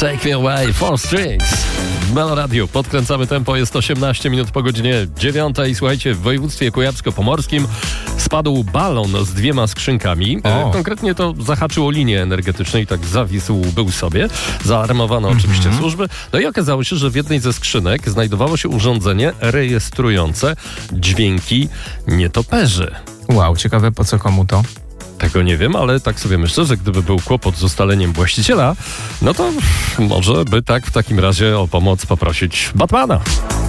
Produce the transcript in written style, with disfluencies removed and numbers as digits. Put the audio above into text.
Take Me Away, Four Strings. Melo Radio, podkręcamy tempo, jest 18 minut po godzinie 9. Słuchajcie, w województwie kujawsko-pomorskim spadł balon z 2 skrzynkami. Konkretnie to zahaczyło linię energetyczną i tak zawisł był sobie. Zaalarmowano oczywiście służby. No i okazało się, że w jednej ze skrzynek znajdowało się urządzenie rejestrujące dźwięki nietoperzy. Wow, ciekawe po co komu to? Tego nie wiem, ale tak sobie myślę, że gdyby był kłopot z ustaleniem właściciela, no to może by tak w takim razie o pomoc poprosić Batmana.